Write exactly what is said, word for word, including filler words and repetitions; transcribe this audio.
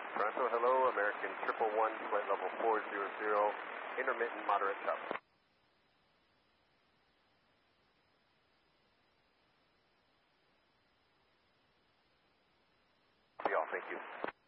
Toronto, hello, American triple one, flight level four zero zero, intermittent moderate chop. Be all, thank you.